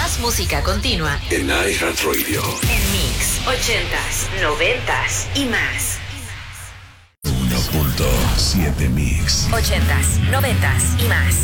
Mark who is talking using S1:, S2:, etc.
S1: Más música continua
S2: en iHeartRadio.
S1: En Mix 80s, 90s y más.
S2: 1.7 Mix.
S1: 80s, 90s y más.